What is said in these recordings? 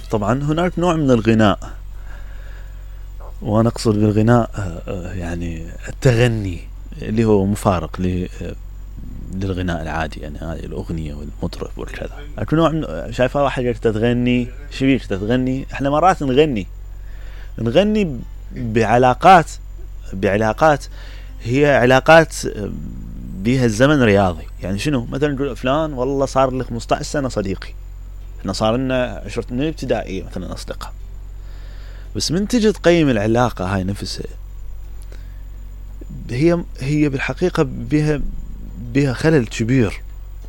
طبعا هناك نوع من الغناء، وأنا أقصد بالغناء يعني التغني اللي هو مفارق للغناء العادي، يعني هذه الأغنية والمطرب والكذا. لكن نوع من شايفها واحد تتغني شبيك تتغني، احنا مرات نغني بعلاقات هي علاقات بها الزمن رياضي. يعني شنو؟ مثلا نقول فلان والله صار لي 15 سنة صديقي، احنا صار لنا 10 من الابتدائية مثلا أصدقاء، بس من تجي تقيم العلاقة هاي نفسها هي بالحقيقة بها خلل كبير.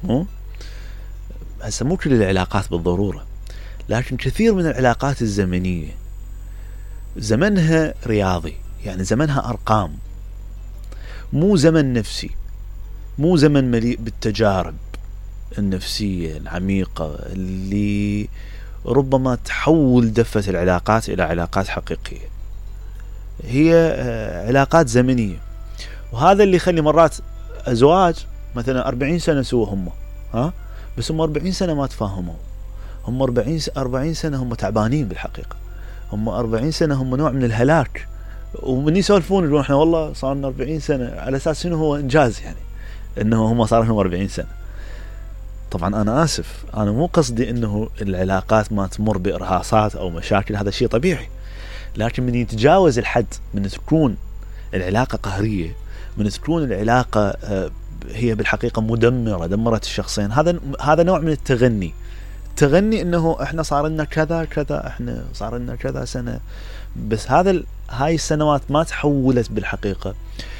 هسه مو كل العلاقات بالضرورة، لكن كثير من العلاقات الزمنية زمنها رياضي، يعني زمنها أرقام، مو زمن نفسي، مو زمن مليء بالتجارب النفسية العميقة اللي ربما تحول دفة العلاقات إلى علاقات حقيقية. هي علاقات زمنية، وهذا اللي يخلي مرات أزواج مثلا 40 سنة سوا هم بس هم 40 سنة ما تفاهموا، هم 40 سنة هم تعبانين بالحقيقة، هم 40 سنة هم نوع من الهلاك، ومن يسولفون يقولون احنا والله صار لنا 40 سنة، على أساس شنو هو إنجاز، يعني إنه هم صار لهم 40 سنة. طبعا أنا آسف، أنا مو قصدي إنه العلاقات ما تمر بإرهاصات أو مشاكل، هذا شيء طبيعي، لكن من يتجاوز الحد، من تكون العلاقة قهرية، من تكون العلاقة هي بالحقيقة مدمرة، دمرت الشخصين، هذا نوع من التغني إنه احنا صار لنا كذا كذا، احنا صار لنا كذا سنة، بس هاي السنوات ما تحولت بالحقيقة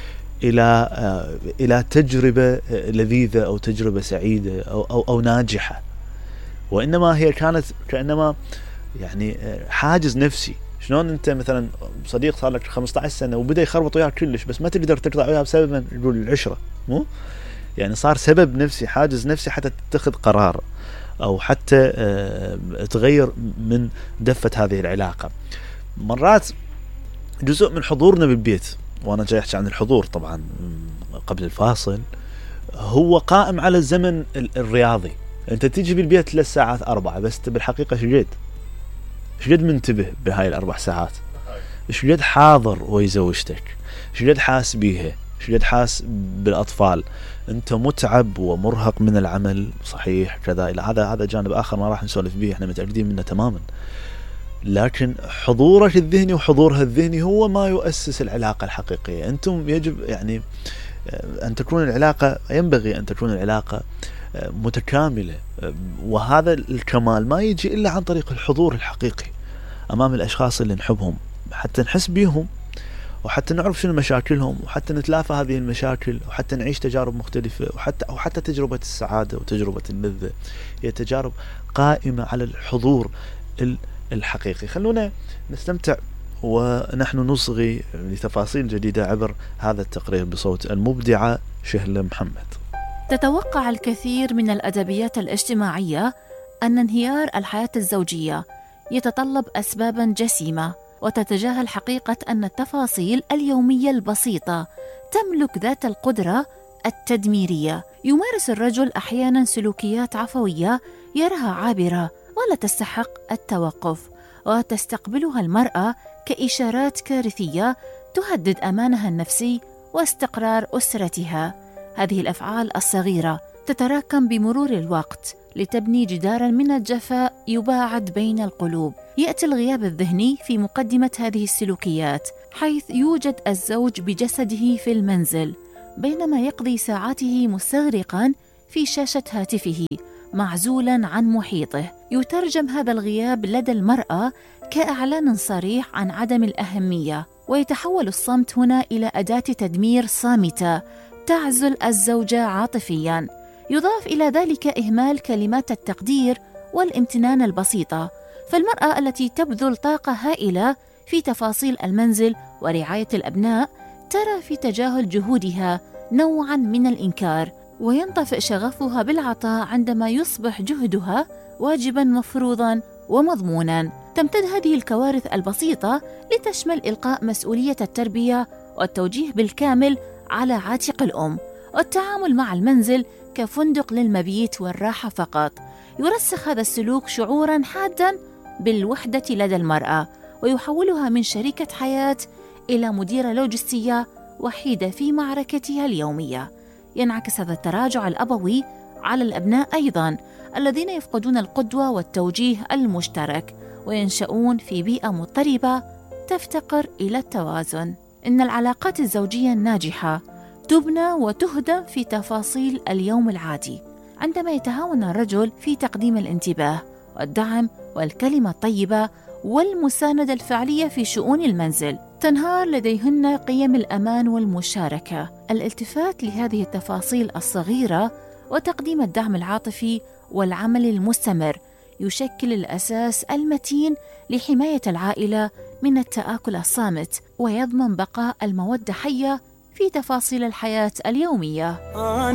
إلى تجربة لذيذة أو تجربة سعيدة أو ناجحة، وإنما هي كانت كأنما يعني حاجز نفسي. شلون أنت مثلا صديق صار لك 15 سنة وبدأ يخربط وياك كلش، بس ما تقدر تقطع وياه بسبب نقول العشرة، مو يعني صار سبب نفسي، حاجز نفسي حتى تتخذ قرار أو حتى تغير من دفة هذه العلاقة. مرات جزء من حضورنا بالبيت، وأنا جاي أحكي عن الحضور طبعا قبل الفاصل، هو قائم على الزمن الرياضي. أنت تيجي بالبيت للساعات 4، بس بالحقيقة شقد منتبه بهاي ال4 ساعات، شقد حاضر ويا زوجتك، شقد حاس بيها، شقد حاس بالأطفال، أنت متعب ومرهق من العمل صحيح كذا. هذا جانب آخر ما راح نسولف به، احنا متأكدين منه تماما، لكن حضورك الذهني وحضورها الذهني هو ما يؤسس العلاقة الحقيقية. أنتم يجب يعني ينبغي أن تكون العلاقة متكاملة، وهذا الكمال ما يجي إلا عن طريق الحضور الحقيقي أمام الأشخاص اللي نحبهم، حتى نحس بيهم، وحتى نعرف شنو مشاكلهم، وحتى نتلافى هذه المشاكل، وحتى نعيش تجارب مختلفة، وحتى تجربة السعادة وتجربة اللذة هي تجارب قائمة على الحضور الحقيقي. خلونا نستمتع ونحن نصغي لتفاصيل جديدة عبر هذا التقرير بصوت المبدعة شهلة محمد. تتوقع الكثير من الأدبيات الاجتماعية أن انهيار الحياة الزوجية يتطلب أسباباً جسيمة، وتتجاهل حقيقة أن التفاصيل اليومية البسيطة تملك ذات القدرة التدميرية. يمارس الرجل أحياناً سلوكيات عفوية يراها عابرة ولا تستحق التوقف، وتستقبلها المرأة كإشارات كارثية تهدد أمانها النفسي واستقرار أسرتها. هذه الأفعال الصغيرة تتراكم بمرور الوقت لتبني جداراً من الجفاء يباعد بين القلوب. يأتي الغياب الذهني في مقدمة هذه السلوكيات، حيث يوجد الزوج بجسده في المنزل بينما يقضي ساعاته مستغرقاً في شاشة هاتفه معزولاً عن محيطه. يترجم هذا الغياب لدى المرأة كإعلان صريح عن عدم الأهمية، ويتحول الصمت هنا إلى أداة تدمير صامتة تعزل الزوجة عاطفياً. يضاف إلى ذلك إهمال كلمات التقدير والامتنان البسيطة، فالمرأة التي تبذل طاقة هائلة في تفاصيل المنزل ورعاية الأبناء ترى في تجاهل جهودها نوعاً من الإنكار، وينطفئ شغفها بالعطاء عندما يصبح جهدها واجباً مفروضاً ومضموناً. تمتد هذه الكوارث البسيطة لتشمل إلقاء مسؤولية التربية والتوجيه بالكامل على عاتق الأم، والتعامل مع المنزل كفندق للمبيت والراحة فقط. يرسخ هذا السلوك شعوراً حاداً بالوحدة لدى المرأة، ويحولها من شريكة حياة إلى مديرة لوجستية وحيدة في معركتها اليومية. ينعكس هذا التراجع الأبوي على الأبناء أيضاً، الذين يفقدون القدوة والتوجيه المشترك وينشؤون في بيئة مضطربة تفتقر إلى التوازن. إن العلاقات الزوجية الناجحة تبنى وتهدم في تفاصيل اليوم العادي، عندما يتهاون الرجل في تقديم الانتباه والدعم والكلمة الطيبة والمساندة الفعلية في شؤون المنزل، تنهار لديهن قيم الأمان والمشاركة. الالتفات لهذه التفاصيل الصغيرة وتقديم الدعم العاطفي والعمل المستمر يشكل الأساس المتين لحماية العائلة من التآكل الصامت، ويضمن بقاء المودة حية في تفاصيل الحياة اليومية.